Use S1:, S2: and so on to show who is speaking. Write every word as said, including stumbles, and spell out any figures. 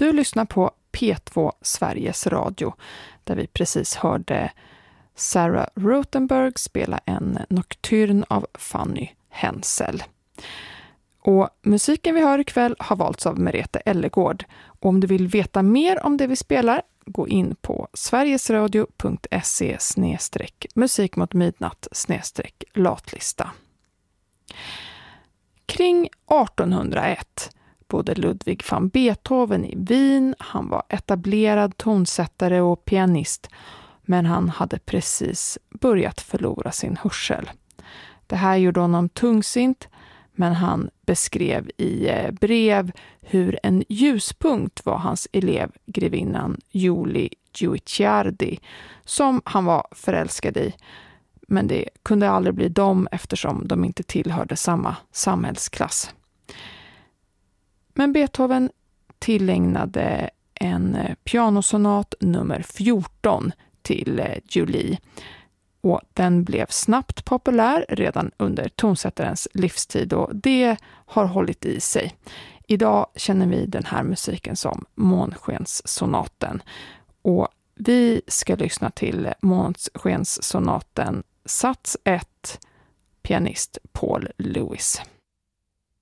S1: Du lyssnar på P två Sveriges Radio där vi precis hörde Sarah Rothenberg spela en nocturne av Fanny Hensel. Och musiken vi hör ikväll har valts av Merete Ellegård. Och om du vill veta mer om det vi spelar, gå in på sverigesradio punkt se snedstreck musik mot midnatt snedstreck latlista. Kring artonhundraett bodde Ludwig van Beethoven i Wien. Han var etablerad tonsättare och pianist, men han hade precis börjat förlora sin hörsel. Det här gjorde honom tungsint, men han beskrev i brev hur en ljuspunkt var hans elev, grevinnan Julie Guicciardi, som han var förälskad i. Men det kunde aldrig bli dem eftersom de inte tillhörde samma samhällsklass. Men Beethoven tillägnade en pianosonat nummer fjorton till Julie. Och den blev snabbt populär redan under tonsättarens livstid och det har hållit i sig. Idag känner vi den här musiken som Månskenssonaten. Och vi ska lyssna till Månskenssonaten Sats ett, pianist Paul Lewis.